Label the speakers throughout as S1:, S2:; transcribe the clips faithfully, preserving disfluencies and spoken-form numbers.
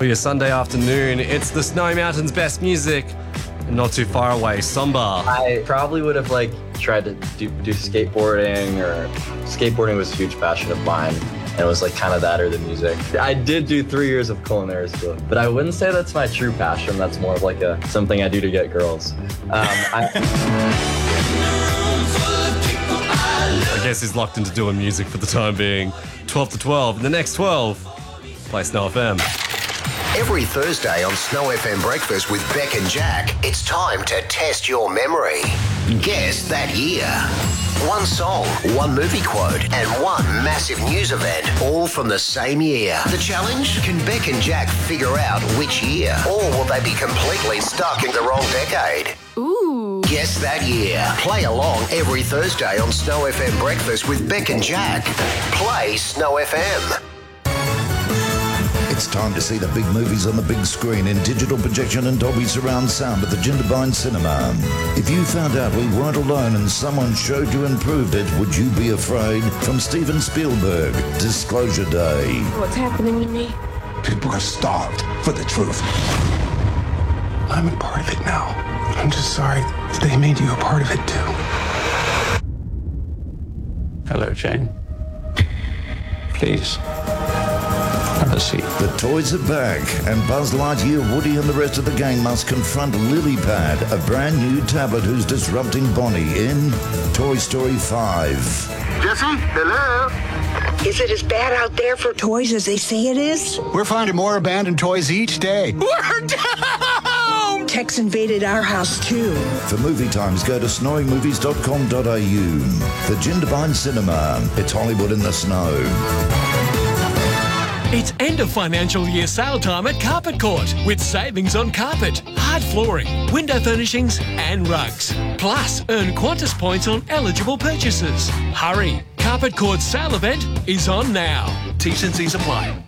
S1: For your Sunday afternoon, it's the Snowy Mountains best music. And not too far away, Somber.
S2: I probably would have like tried to do, do skateboarding, or skateboarding was a huge passion of mine. And it was like kind of that or the music. I did do three years of culinary school, but I wouldn't say that's my true passion. That's more of like a something I do to get girls. Um, I,
S1: I guess he's locked into doing music for the time being. twelve to twelve. In the next twelve, play Snow F M.
S3: Every Thursday on Snow F M Breakfast with Beck and Jack, it's time to test your memory. Guess that year. One song, one movie quote, and one massive news event, all from the same year. The challenge? Can Beck and Jack figure out which year? Or will they be completely stuck in the wrong decade?
S4: Ooh.
S3: Guess that year. Play along every Thursday on Snow F M Breakfast with Beck and Jack. Play Snow F M.
S5: It's time to see the big movies on the big screen in digital projection and Dolby surround sound at the Jindabyne Cinema. If you found out we weren't alone and someone showed you and proved it, would you be afraid? From Steven Spielberg, Disclosure Day.
S4: What's happening to me?
S6: People are starved for the truth. I'm a part of it now. I'm just sorry that they made you a part of it too.
S7: Hello, Jane. Please. Have a seat.
S5: The toys are back, and Buzz Lightyear, Woody and the rest of the gang must confront Lilypad, a brand new tablet who's disrupting Bonnie in Toy Story five.
S8: Jesse, hello?
S9: Is it as bad out there for toys as they say it is?
S8: We're finding more abandoned toys each day.
S9: We're down! Tex invaded our house, too.
S5: For movie times, go to snowy movies dot com dot a u. The Jindabyne Cinema. It's Hollywood in the snow.
S10: It's end of financial year sale time at Carpet Court with savings on carpet, hard flooring, window furnishings and rugs. Plus, earn Qantas points on eligible purchases. Hurry! Carpet Court's sale event is on now. T's and C's apply.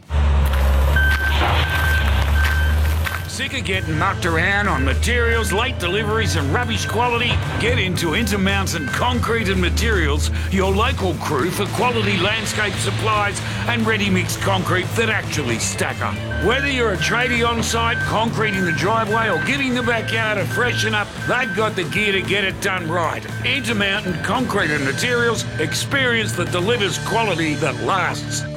S11: Sick of getting mucked around on materials, late deliveries and rubbish quality? Get into Intermountain Concrete and Materials, your local crew for quality landscape supplies and ready-mix concrete that actually stack up. Whether you're a tradie on site, concreting the driveway or giving the backyard a freshen up, they've got the gear to get it done right. Intermountain Concrete and Materials, experience that delivers quality that lasts.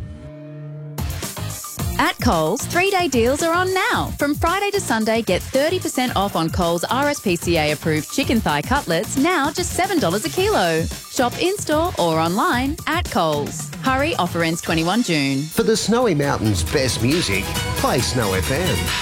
S4: At Coles, three-day deals are on now. From Friday to Sunday, get thirty percent off on Coles R S P C A-approved chicken thigh cutlets, now just seven dollars a kilo. Shop in-store or online at Coles. Hurry, offer ends twenty-first of June.
S3: For the Snowy Mountains best music, play Snow F M.